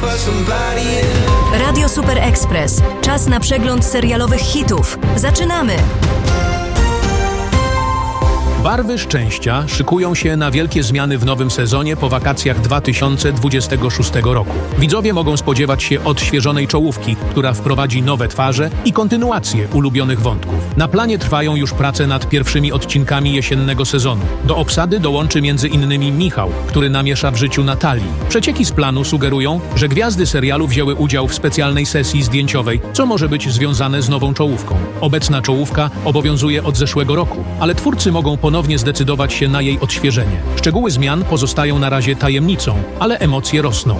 Radio Super Express. Czas na przegląd serialowych hitów. Zaczynamy! Barwy szczęścia szykują się na wielkie zmiany w nowym sezonie po wakacjach 2026 roku. Widzowie mogą spodziewać się odświeżonej czołówki, która wprowadzi nowe twarze i kontynuację ulubionych wątków. Na planie trwają już prace nad pierwszymi odcinkami jesiennego sezonu. Do obsady dołączy m.in. Michał, który namiesza w życiu Natalii. Przecieki z planu sugerują, że gwiazdy serialu wzięły udział w specjalnej sesji zdjęciowej, co może być związane z nową czołówką. Obecna czołówka obowiązuje od zeszłego roku, ale twórcy mogą ponownie zdecydować się na jej odświeżenie. Szczegóły zmian pozostają na razie tajemnicą, ale emocje rosną.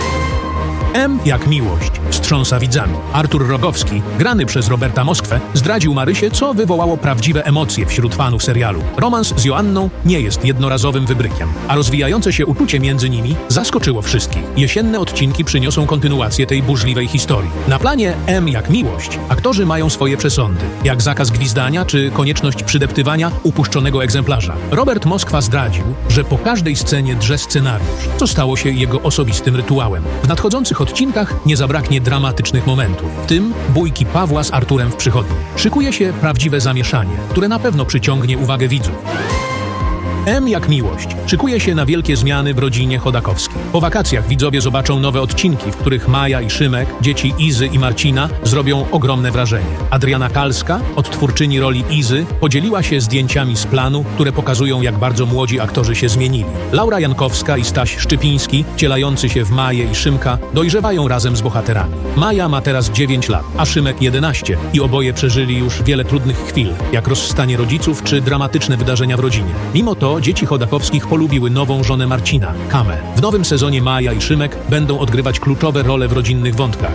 M jak miłość wstrząsa widzami. Artur Rogowski, grany przez Roberta Moskwę, zdradził Marysie, co wywołało prawdziwe emocje wśród fanów serialu. Romans z Joanną nie jest jednorazowym wybrykiem, a rozwijające się uczucie między nimi zaskoczyło wszystkich. Jesienne odcinki przyniosą kontynuację tej burzliwej historii. Na planie M jak miłość aktorzy mają swoje przesądy, jak zakaz gwizdania czy konieczność przydeptywania upuszczonego egzemplarza. Robert Moskwa zdradził, że po każdej scenie drze scenariusz, co stało się jego osobistym rytuałem. W nadchodzących odcinkach nie zabraknie dramatycznych momentów, w tym bójki Pawła z Arturem w przychodni. Szykuje się prawdziwe zamieszanie, które na pewno przyciągnie uwagę widzów. M jak miłość szykuje się na wielkie zmiany w rodzinie Chodakowskich. Po wakacjach widzowie zobaczą nowe odcinki, w których Maja i Szymek, dzieci Izy i Marcina, zrobią ogromne wrażenie. Adriana Kalska, odtwórczyni roli Izy, podzieliła się zdjęciami z planu, które pokazują, jak bardzo młodzi aktorzy się zmienili. Laura Jankowska i Staś Szczypiński, wcielający się w Maję i Szymka, dojrzewają razem z bohaterami. Maja ma teraz 9 lat, a Szymek 11 i oboje przeżyli już wiele trudnych chwil, jak rozstanie rodziców czy dramatyczne wydarzenia w rodzinie. Mimo to dzieci Chodakowskich polubiły nową żonę Marcina, Kamę. W nowym sezonie Maja i Szymek będą odgrywać kluczowe role w rodzinnych wątkach.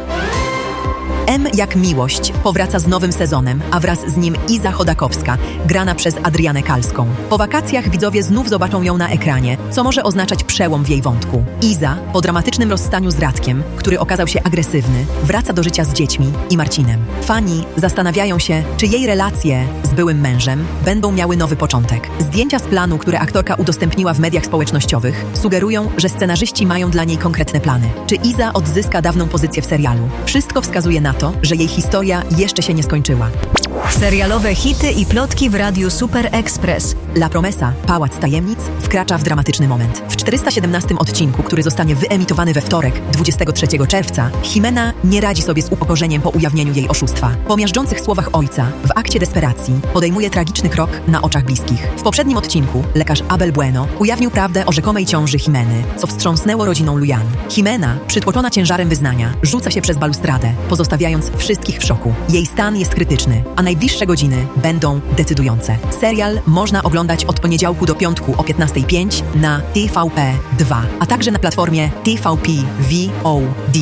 M jak miłość powraca z nowym sezonem, a wraz z nim Iza Chodakowska, grana przez Adrianę Kalską. Po wakacjach widzowie znów zobaczą ją na ekranie, co może oznaczać przełom w jej wątku. Iza, po dramatycznym rozstaniu z Radkiem, który okazał się agresywny, wraca do życia z dziećmi i Marcinem. Fani zastanawiają się, czy jej relacje z byłym mężem będą miały nowy początek. Zdjęcia z planu, które aktorka udostępniła w mediach społecznościowych, sugerują, że scenarzyści mają dla niej konkretne plany. Czy Iza odzyska dawną pozycję w serialu? Wszystko wskazuje na to, że jej historia jeszcze się nie skończyła. Serialowe hity i plotki w Radiu Super Express. La Promesa, Pałac Tajemnic, wkracza w dramatyczny moment. W 417 odcinku, który zostanie wyemitowany we wtorek, 23 czerwca, Jimena nie radzi sobie z upokorzeniem po ujawnieniu jej oszustwa. Po miażdżących słowach ojca, w akcie desperacji, podejmuje tragiczny krok na oczach bliskich. W poprzednim odcinku lekarz Abel Bueno ujawnił prawdę o rzekomej ciąży Jimeny, co wstrząsnęło rodziną Lujan. Jimena, przytłoczona ciężarem wyznania, rzuca się przez balustradę, pozostawiając wszystkich w szoku. Jej stan jest krytyczny, a najbliższe godziny będą decydujące. Serial można oglądać od poniedziałku do piątku o 15:05 na TVP2, a także na platformie TVP VOD.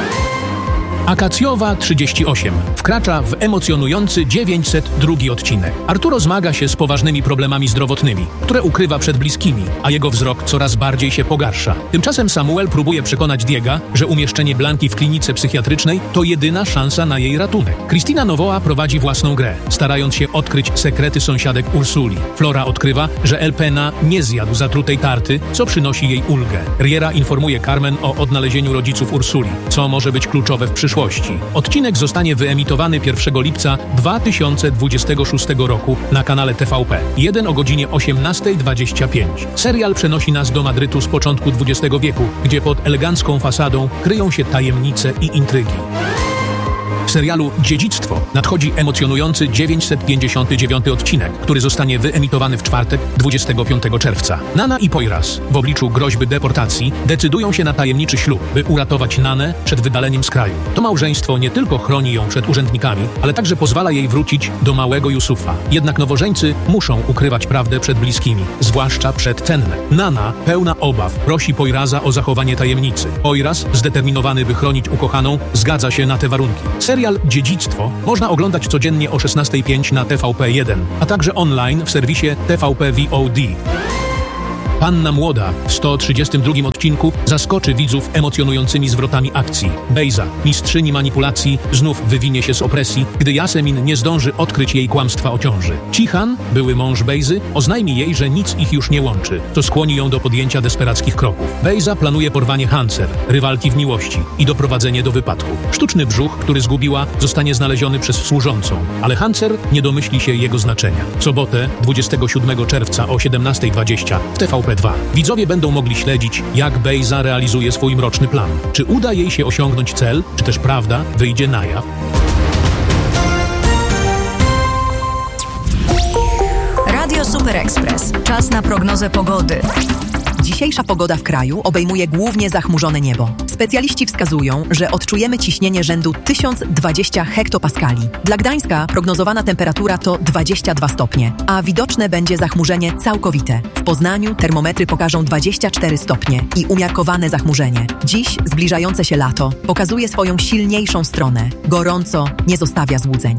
Akacjowa 38 wkracza w emocjonujący 902 odcinek. Arturo zmaga się z poważnymi problemami zdrowotnymi, które ukrywa przed bliskimi, a jego wzrok coraz bardziej się pogarsza. Tymczasem Samuel próbuje przekonać Diega, że umieszczenie Blanki w klinice psychiatrycznej to jedyna szansa na jej ratunek. Krystyna Nowoa prowadzi własną grę, starając się odkryć sekrety sąsiadek Ursuli. Flora odkrywa, że El Pena nie zjadł zatrutej tarty, co przynosi jej ulgę. Riera informuje Carmen o odnalezieniu rodziców Ursuli, co może być kluczowe w przyszłości. Odcinek zostanie wyemitowany 1 lipca 2026 roku na kanale TVP. 1 o godzinie 18:25. Serial przenosi nas do Madrytu z początku XX wieku, gdzie pod elegancką fasadą kryją się tajemnice i intrygi. W serialu Dziedzictwo nadchodzi emocjonujący 959 odcinek, który zostanie wyemitowany w czwartek 25 czerwca. Nana i Poyraz w obliczu groźby deportacji decydują się na tajemniczy ślub, by uratować Nanę przed wydaleniem z kraju. To małżeństwo nie tylko chroni ją przed urzędnikami, ale także pozwala jej wrócić do małego Yusufa. Jednak nowożeńcy muszą ukrywać prawdę przed bliskimi, zwłaszcza przed Cennet. Nana, pełna obaw, prosi Poyraza o zachowanie tajemnicy. Poyraz, zdeterminowany by chronić ukochaną, zgadza się na te warunki. Serial Dziedzictwo można oglądać codziennie o 16:05 na TVP1, a także online w serwisie TVP VOD. Panna Młoda w 132 odcinku zaskoczy widzów emocjonującymi zwrotami akcji. Bejza, mistrzyni manipulacji, znów wywinie się z opresji, gdy Jasemin nie zdąży odkryć jej kłamstwa o ciąży. Cihan, były mąż Bejzy, oznajmi jej, że nic ich już nie łączy, co skłoni ją do podjęcia desperackich kroków. Bejza planuje porwanie Hancer, rywalki w miłości, i doprowadzenie do wypadku. Sztuczny brzuch, który zgubiła, zostanie znaleziony przez służącą, ale Hancer nie domyśli się jego znaczenia. W sobotę, 27 czerwca o 17:20 w TVP2. Widzowie będą mogli śledzić, jak Bejza realizuje swój mroczny plan. Czy uda jej się osiągnąć cel, czy też prawda wyjdzie na jaw? Radio Super Express. Czas na prognozę pogody. Dzisiejsza pogoda w kraju obejmuje głównie zachmurzone niebo. Specjaliści wskazują, że odczujemy ciśnienie rzędu 1020 hektopaskali. Dla Gdańska prognozowana temperatura to 22 stopnie, a widoczne będzie zachmurzenie całkowite. W Poznaniu termometry pokażą 24 stopnie i umiarkowane zachmurzenie. Dziś zbliżające się lato pokazuje swoją silniejszą stronę. Gorąco nie zostawia złudzeń.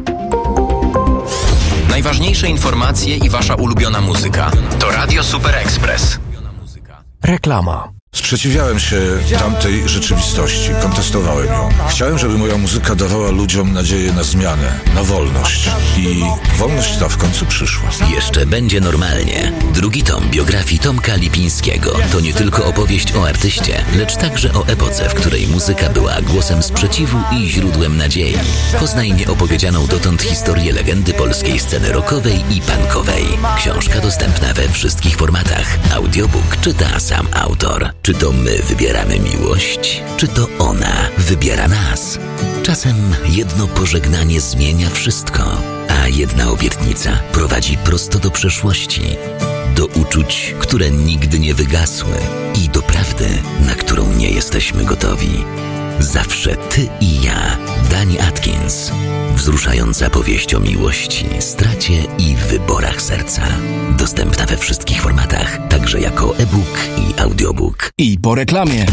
Najważniejsze informacje i wasza ulubiona muzyka to Radio Super Express. Reklama. Sprzeciwiałem się tamtej rzeczywistości, kontestowałem ją. Chciałem, żeby moja muzyka dawała ludziom nadzieję na zmianę, na wolność. I wolność ta w końcu przyszła. Jeszcze będzie normalnie. Drugi tom biografii Tomka Lipińskiego to nie tylko opowieść o artyście, lecz także o epoce, w której muzyka była głosem sprzeciwu i źródłem nadziei. Poznaj nieopowiedzianą dotąd historię legendy polskiej sceny rockowej i punkowej. Książka dostępna we wszystkich formatach. Audiobook czyta sam autor. Czy to my wybieramy miłość, czy to ona wybiera nas? Czasem jedno pożegnanie zmienia wszystko, a jedna obietnica prowadzi prosto do przeszłości, do uczuć, które nigdy nie wygasły i do prawdy, na którą nie jesteśmy gotowi. Zawsze ty i ja. Dani Atkins. Wzruszająca powieść o miłości, stracie i wyborach serca. Dostępna we wszystkich formatach, także jako e-book i audiobook. I po reklamie.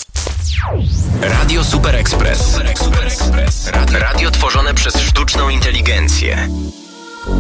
Radio Super Express. Radio tworzone przez sztuczną inteligencję.